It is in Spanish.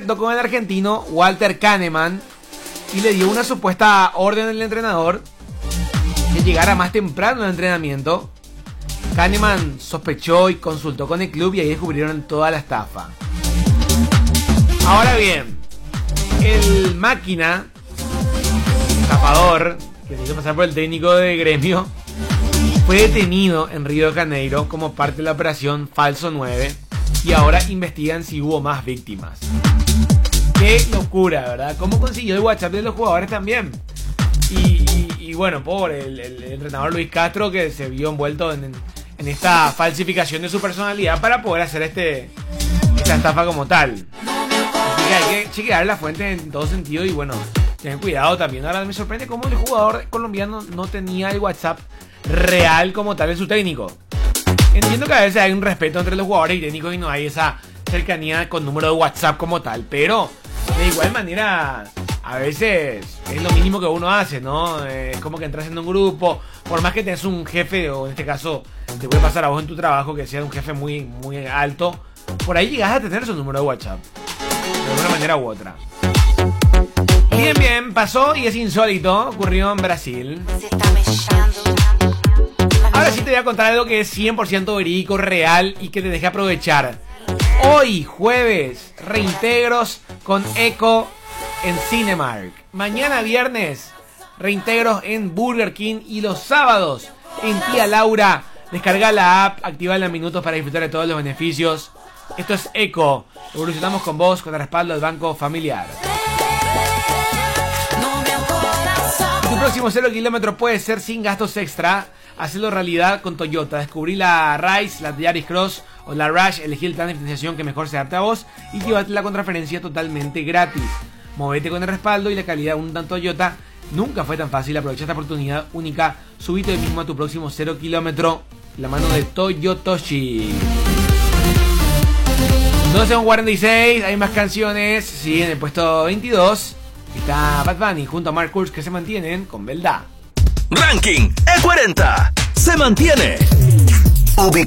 contactó con el argentino Walter Kahneman y le dio una supuesta orden al entrenador de llegar más temprano al entrenamiento. Kahneman sospechó y consultó con el club y ahí descubrieron toda la estafa. Ahora bien, el máquina estafador que se hizo pasar por el técnico de Gremio fue detenido en Río de Janeiro como parte de la operación Falso 9 y ahora investigan si hubo más víctimas. Qué locura, ¿verdad? ¿Cómo consiguió el WhatsApp de los jugadores también? Y bueno, pobre el entrenador Luis Castro, que se vio envuelto en esta falsificación de su personalidad para poder hacer esta estafa como tal. Así que hay que chequear la fuente en todo sentido y bueno, ten cuidado también. Ahora me sorprende cómo el jugador colombiano no tenía el WhatsApp real como tal en su técnico. Entiendo que a veces hay un respeto entre los jugadores y técnicos y no hay esa cercanía con número de WhatsApp como tal, pero de igual manera a veces es lo mínimo que uno hace, ¿no? Es como que entras en un grupo, por más que tengas un jefe, o en este caso te puede pasar a vos en tu trabajo que sea un jefe muy, muy alto, por ahí llegas a tener su número de WhatsApp de alguna manera u otra. Bien, pasó y es insólito, ocurrió en Brasil. Ahora sí te voy a contar algo que es 100% verídico, real y que te deja aprovechar. Hoy, jueves, reintegros con Eco en Cinemark. Mañana, viernes, reintegros en Burger King. Y los sábados, en Tía Laura. Descarga la app, activa en minutos para disfrutar de todos los beneficios. Esto es Eco. Evolucionamos con vos, con el respaldo del Banco Familiar. Tu próximo 0 kilómetro puede ser sin gastos extra. Hacelo realidad con Toyota. Descubrí la Rise, la Yaris Cross o la Rush. Elegí el plan de financiación que mejor se adapte a vos y llévatela con transferencia totalmente gratis. Movete con el respaldo y la calidad de un Toyota. Nunca fue tan fácil. Aprovecha esta oportunidad única. Subite hoy mismo a tu próximo 0 kilómetro. La mano de Toyotoshi. 12:46. Hay más canciones. Sí, en el puesto 22 está Bad Bunny junto a Mark Kurz, que se mantienen con Belda. Ranking E40 se mantiene.